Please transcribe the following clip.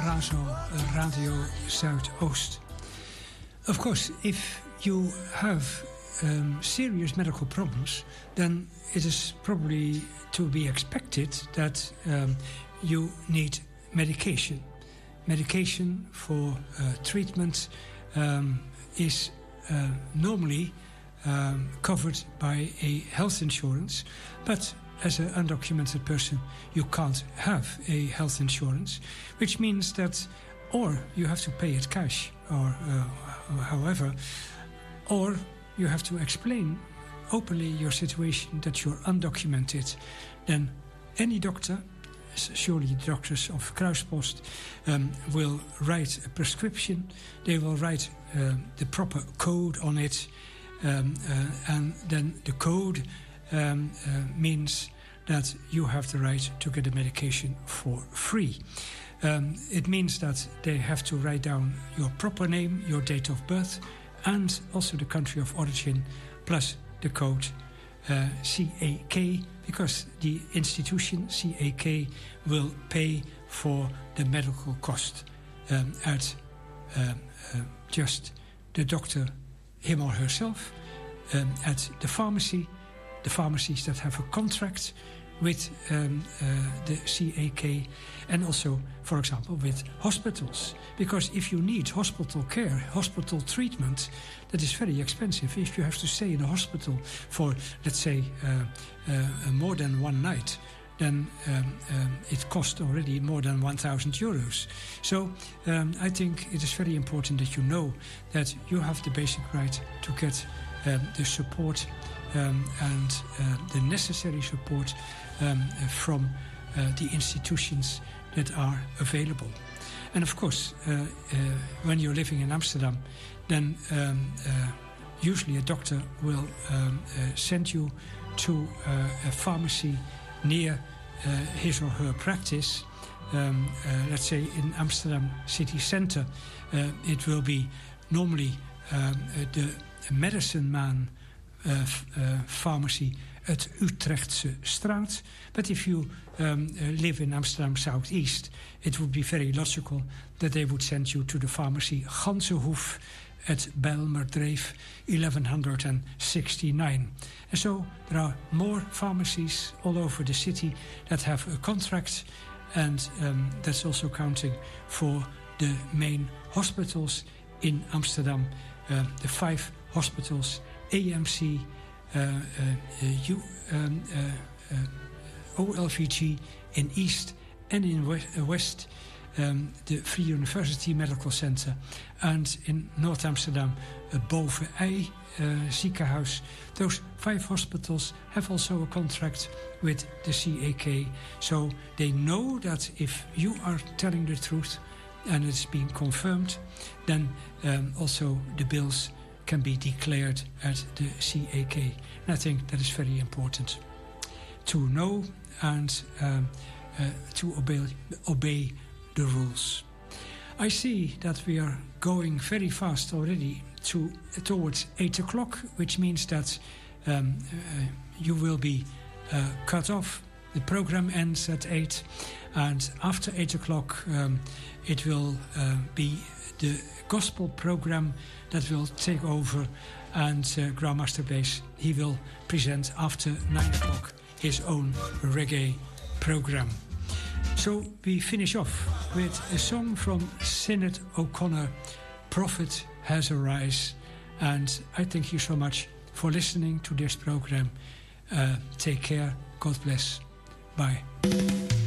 Razo Radio Zuidoost. Of course, if you have serious medical problems, then it is probably to be expected that you need medication. Medication for treatment is normally covered by a health insurance, but as an undocumented person, you can't have a health insurance, which means that or you have to pay it cash, or however, or you have to explain openly your situation that you're undocumented. Then any doctor, surely the doctors of Kruispost, will write a prescription. They will write the proper code on it, and then the code means that you have the right to get the medication for free. It means that they have to write down your proper name, your date of birth, and also the country of origin, plus the code CAK, because the institution CAK will pay for the medical cost at just the doctor, him or herself, at the pharmacy, the pharmacies that have a contract with the CAK, and also, for example, with hospitals. Because if you need hospital care, hospital treatment, that is very expensive. If you have to stay in a hospital for, let's say, more than one night, then it costs already more than 1,000 euros. So I think it is very important that you know that you have the basic right to get the support and the necessary support from the institutions that are available. And of course, when you're living in Amsterdam, then usually a doctor will send you to a pharmacy near his or her practice. Let's say in Amsterdam city center, it will be normally the Medicine Man pharmacy at Utrechtse Straat. But if you live in Amsterdam Southeast, it would be very logical that they would send you to the pharmacy Ganzenhoef at Bijlmerdreef 1169. And so there are more pharmacies all over the city that have a contract, and that's also counting for the main hospitals in Amsterdam, the 5 hospitals, AMC, OLVG in East and in West, the Free University Medical Center, and in North Amsterdam, Bovenij ziekenhuis. Those 5 hospitals have also a contract with the CAK, so they know that if you are telling the truth and it's being confirmed, then also the bills can be declared at the CAK. And I think that is very important to know and to obey the rules. I see that we are going very fast already towards 8 o'clock, which means that you will be cut off. The program ends at 8, and after 8 o'clock it will be the gospel program that will take over, and Grandmaster Bass, he will present after 9 o'clock his own reggae program. So we finish off with a song from Sinead O'Connor, Prophet Has Arise. And I thank you so much for listening to this program. Take care. God bless. Bye.